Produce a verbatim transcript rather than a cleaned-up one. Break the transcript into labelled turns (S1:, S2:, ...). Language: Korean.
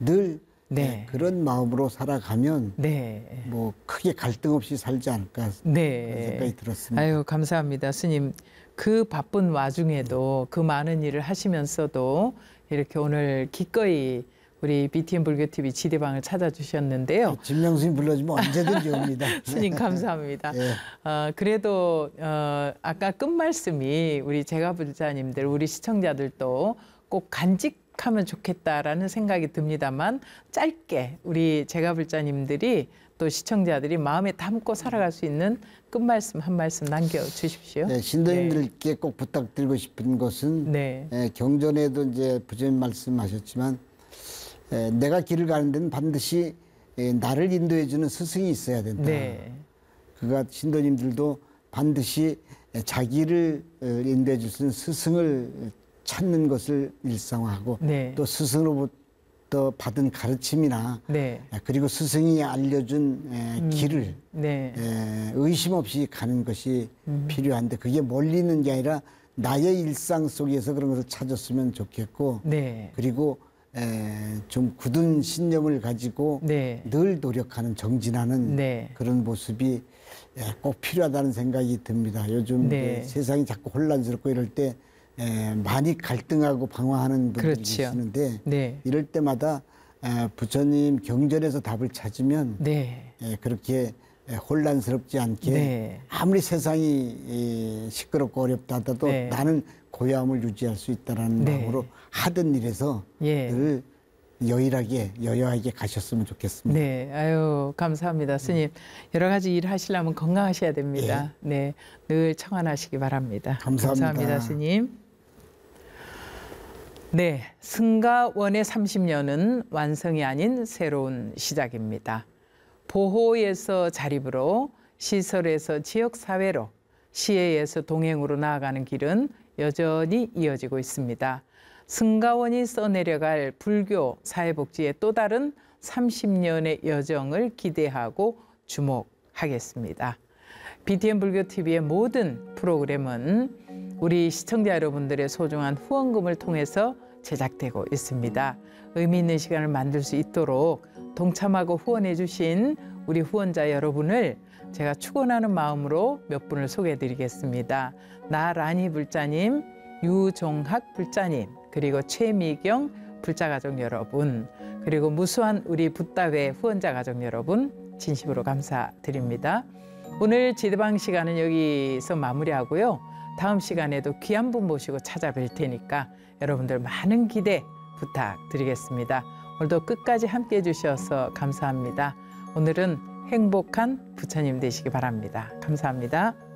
S1: 늘
S2: 네.
S1: 예, 그런 마음으로 살아가면
S2: 네.
S1: 뭐 크게 갈등 없이 살지 않을까
S2: 네.
S1: 그런 생각이 들었습니다.
S2: 아유, 감사합니다. 스님. 그 바쁜 와중에도 그 많은 일을 하시면서도 이렇게 오늘 기꺼이 우리 비티엠 불교티비 지대방을 찾아주셨는데요.
S1: 진명스님 불러주면 언제든지 옵니다.
S2: 스님 감사합니다.
S1: 예.
S2: 어, 그래도 어, 아까 끝말씀이 우리 제가불자님들, 우리 시청자들도 꼭 간직하면 좋겠다라는 생각이 듭니다만 짧게 우리 제가불자님들이 또 시청자들이 마음에 담고 살아갈 수 있는 끝말씀 한 말씀 남겨주십시오.
S1: 네, 신도님들께 네. 꼭 부탁드리고 싶은 것은
S2: 네.
S1: 예, 경전에도 이제 부처님 말씀하셨지만 에, 내가 길을 가는 데는 반드시 에, 나를 인도해 주는 스승이 있어야 된다.
S2: 네.
S1: 그가 신도님들도 반드시 에, 자기를 에, 인도해 주는 스승을 찾는 것을 일상화하고
S2: 네.
S1: 또 스승으로부터 받은 가르침이나
S2: 네.
S1: 에, 그리고 스승이 알려준 에,
S2: 음.
S1: 길을
S2: 네.
S1: 에, 의심 없이 가는 것이
S2: 음.
S1: 필요한데 그게 멀리 있는 게 아니라 나의 일상 속에서 그런 것을 찾았으면 좋겠고
S2: 네.
S1: 그리고 에, 좀 굳은 신념을 가지고
S2: 네.
S1: 늘 노력하는 정진하는
S2: 네.
S1: 그런 모습이 에, 꼭 필요하다는 생각이 듭니다. 요즘
S2: 네.
S1: 이제 세상이 자꾸 혼란스럽고 이럴 때 에, 많이 갈등하고 방황하는 분들이
S2: 그렇죠.
S1: 계시는데
S2: 네.
S1: 이럴 때마다 에, 부처님 경전에서 답을 찾으면
S2: 네.
S1: 에, 그렇게 에, 혼란스럽지 않게
S2: 네.
S1: 아무리 세상이 이, 시끄럽고 어렵다 하더라도
S2: 네.
S1: 나는 고요함을 유지할 수 있다는
S2: 네.
S1: 마음으로 하던 일에서
S2: 예.
S1: 늘 여일하게 여여하게 가셨으면 좋겠습니다.
S2: 네, 아유 감사합니다, 스님. 여러 가지 일 하시려면 건강하셔야 됩니다.
S1: 예.
S2: 네, 늘 청안하시기 바랍니다.
S1: 감사합니다.
S2: 감사합니다, 스님. 네, 승가원의 삼십 년은 완성이 아닌 새로운 시작입니다. 보호에서 자립으로, 시설에서 지역사회로, 시혜에서 동행으로 나아가는 길은 여전히 이어지고 있습니다. 승가원이 써내려갈 불교 사회복지의 또 다른 삼십 년의 여정을 기대하고 주목하겠습니다. 비티엠 불교티비의 모든 프로그램은 우리 시청자 여러분들의 소중한 후원금을 통해서 제작되고 있습니다. 의미 있는 시간을 만들 수 있도록 동참하고 후원해 주신 우리 후원자 여러분을 제가 축원하는 마음으로 몇 분을 소개해 드리겠습니다. 나라니 불자님, 유종학 불자님, 그리고 최미경 불자가족 여러분, 그리고 무수한 우리 붓다회 후원자 가족 여러분 진심으로 감사드립니다. 오늘 지대방 시간은 여기서 마무리하고요. 다음 시간에도 귀한 분 모시고 찾아뵐 테니까 여러분들 많은 기대 부탁드리겠습니다. 오늘도 끝까지 함께해 주셔서 감사합니다. 오늘은 행복한 부처님 되시기 바랍니다. 감사합니다.